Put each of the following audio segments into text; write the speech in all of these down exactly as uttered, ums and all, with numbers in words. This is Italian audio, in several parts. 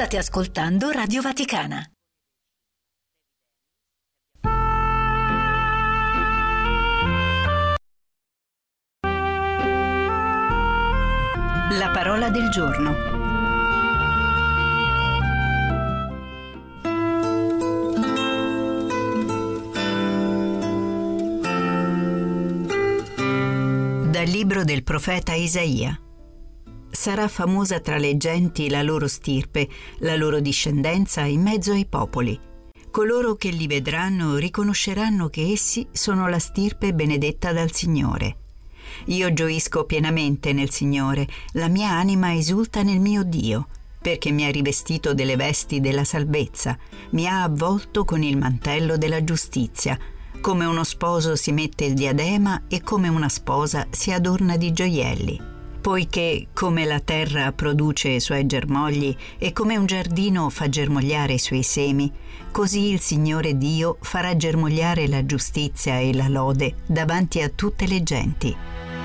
State ascoltando Radio Vaticana. La parola del giorno. Dal libro del profeta Isaia. Sarà famosa tra le genti la loro stirpe, la loro discendenza in mezzo ai popoli. Coloro che li vedranno riconosceranno che essi sono la stirpe benedetta dal Signore. Io gioisco pienamente nel Signore, la mia anima esulta nel mio Dio, perché mi ha rivestito delle vesti della salvezza, mi ha avvolto con il mantello della giustizia. Come uno sposo si mette il diadema e come una sposa si adorna di gioielli. Poiché come la terra produce i suoi germogli e come un giardino fa germogliare i suoi semi, così il Signore Dio farà germogliare la giustizia e la lode davanti a tutte le genti.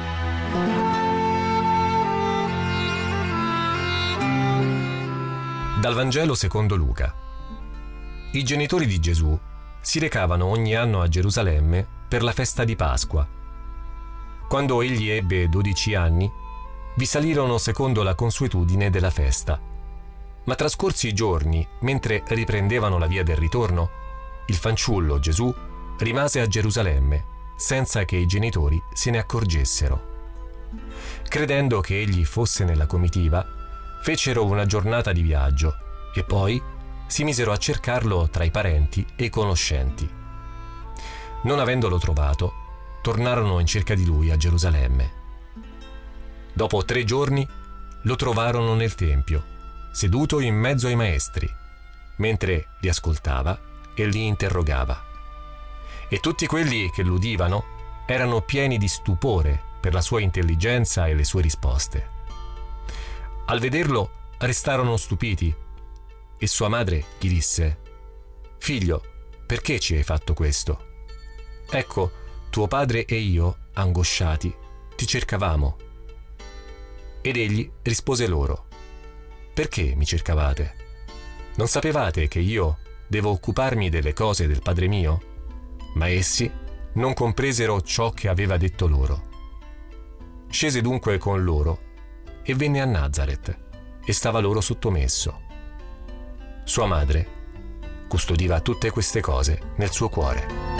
Dal Vangelo secondo Luca. I genitori di Gesù si recavano ogni anno a Gerusalemme per la festa di Pasqua. Quando egli ebbe dodici anni, vi salirono secondo la consuetudine della festa. Ma trascorsi i giorni, mentre riprendevano la via del ritorno, il fanciullo Gesù rimase a Gerusalemme, senza che i genitori se ne accorgessero. Credendo che egli fosse nella comitiva, fecero una giornata di viaggio e poi si misero a cercarlo tra i parenti e i conoscenti. Non avendolo trovato, tornarono in cerca di lui a Gerusalemme. Dopo tre giorni lo trovarono nel tempio, seduto in mezzo ai maestri, mentre li ascoltava e li interrogava. E tutti quelli che l'udivano erano pieni di stupore per la sua intelligenza e le sue risposte. Al vederlo restarono stupiti e sua madre gli disse: «Figlio, perché ci hai fatto questo? Ecco, tuo padre e io, angosciati, ti cercavamo». Ed egli rispose loro: «Perché mi cercavate? Non sapevate che io devo occuparmi delle cose del Padre mio?» Ma essi non compresero ciò che aveva detto loro. Scese dunque con loro e venne a Nazaret e stava loro sottomesso. Sua madre custodiva tutte queste cose nel suo cuore.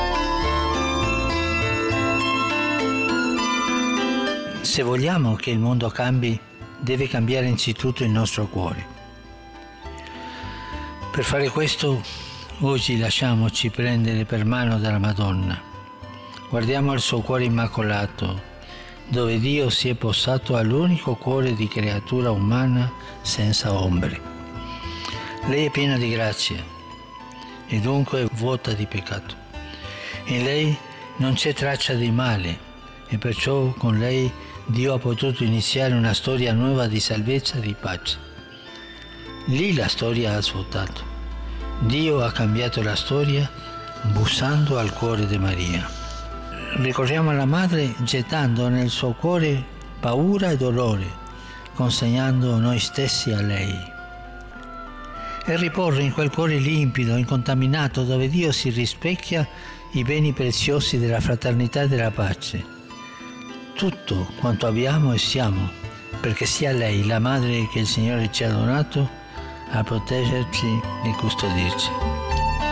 Se vogliamo che il mondo cambi, deve cambiare innanzitutto il nostro cuore. Per fare questo, oggi lasciamoci prendere per mano dalla Madonna. Guardiamo al suo cuore immacolato, dove Dio si è posato all'unico cuore di creatura umana senza ombre. Lei è piena di grazia e dunque vuota di peccato. In lei non c'è traccia di male e perciò con lei Dio ha potuto iniziare una storia nuova di salvezza e di pace. Lì la storia ha svuotato. Dio ha cambiato la storia bussando al cuore di Maria. Ricordiamo la madre gettando nel suo cuore paura e dolore, consegnando noi stessi a lei. E riporre in quel cuore limpido, incontaminato, dove Dio si rispecchia i beni preziosi della fraternità e della pace. Tutto quanto abbiamo e siamo, perché sia lei, la madre che il Signore ci ha donato, a proteggerci e custodirci.